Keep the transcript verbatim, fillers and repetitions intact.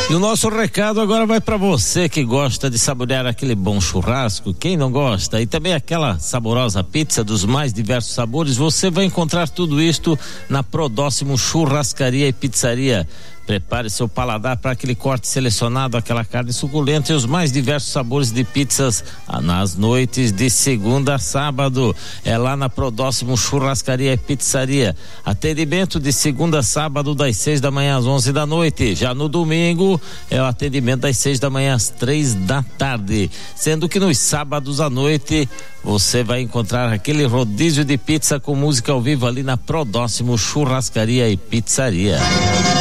E o nosso recado agora vai para você que gosta de saborear aquele bom churrasco, quem não gosta, e também aquela saborosa pizza dos mais diversos sabores. Você vai encontrar tudo isto na Prodóximo Churrascaria e Pizzaria. Prepare seu paladar para aquele corte selecionado, aquela carne suculenta e os mais diversos sabores de pizzas nas noites de segunda a sábado. É lá na Prodóximo Churrascaria e Pizzaria. Atendimento de segunda a sábado das seis da manhã às onze da noite. Já no domingo é o atendimento das seis da manhã às três da tarde. Sendo que nos sábados à noite você vai encontrar aquele rodízio de pizza com música ao vivo ali na Prodóximo Churrascaria e Pizzaria.